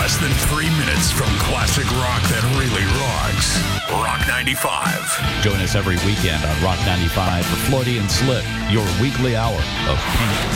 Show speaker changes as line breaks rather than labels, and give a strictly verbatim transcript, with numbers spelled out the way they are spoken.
less than three minutes from classic rock that really rocks. Rock ninety-five.
Join us every weekend on Rock ninety-five for Floydie and Slick, your weekly hour of pink